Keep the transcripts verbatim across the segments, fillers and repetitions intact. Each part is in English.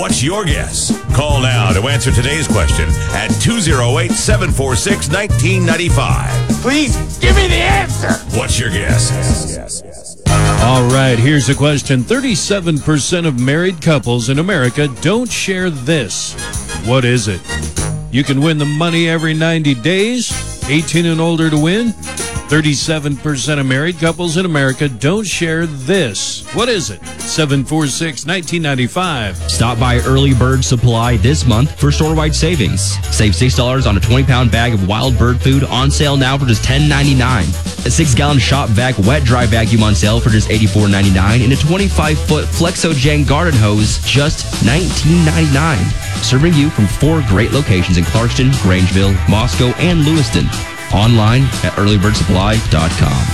What's your guess? Call now to answer today's question at two oh eight, seven four six, one nine nine five. Please, give me the answer. What's your guess? All right, here's the question. thirty-seven percent of married couples in America don't share this. What is it? You can win the money every ninety days. eighteen and older to win. thirty-seven percent of married couples in America don't share this. What is it? seven four six, one nine nine five. Stop by Early Bird Supply this month for store-wide savings. Save six dollars on a twenty pound bag of wild bird food on sale now for just ten ninety-nine. A six gallon Shop Vac wet dry vacuum on sale for just eighty-four ninety-nine. And a twenty-five foot Flexo-Jang garden hose just nineteen ninety-nine. Serving you from four great locations in Clarkston, Grangeville, Moscow, and Lewiston. Online at early bird supply dot com.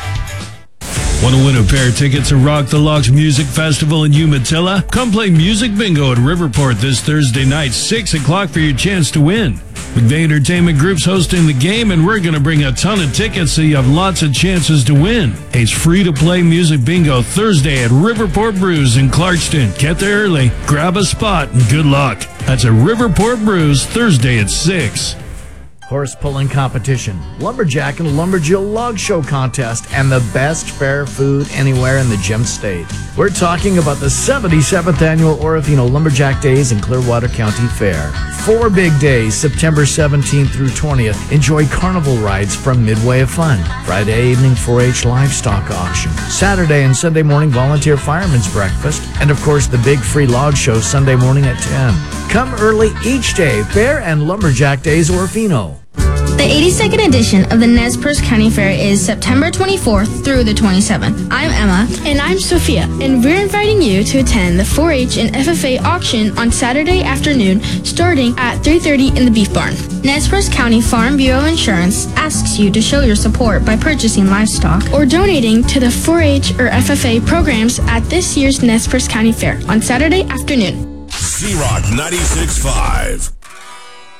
Want to win a pair of tickets to Rock the Locks Music Festival in Umatilla? Come play Music Bingo at Riverport this Thursday night, six o'clock for your chance to win. McVeigh Entertainment Group's hosting the game, and we're going to bring a ton of tickets so you have lots of chances to win. It's free-to-play Music Bingo Thursday at Riverport Brews in Clarkston. Get there early, grab a spot, and good luck. That's at Riverport Brews Thursday at six. Horse pulling competition, Lumberjack and Lumberjill Log Show contest, and the best fair food anywhere in the Gem State. We're talking about the seventy-seventh Annual Orofino Lumberjack Days in Clearwater County Fair. Four big days, September seventeenth through twentieth. Enjoy carnival rides from Midway of Fun. Friday evening four H livestock auction. Saturday and Sunday morning volunteer fireman's breakfast. And of course the big free log show Sunday morning at ten. Come early each day, Fair and Lumberjack Days Orofino. The eighty-second edition of the Nez Perce County Fair is September twenty-fourth through the twenty-seventh. I'm Emma. And I'm Sophia. And we're inviting you to attend the four H and F F A auction on Saturday afternoon starting at three thirty in the Beef Barn. Nez Perce County Farm Bureau Insurance asks you to show your support by purchasing livestock or donating to the four H or F F A programs at this year's Nez Perce County Fair on Saturday afternoon. Z-Rock ninety-six point five.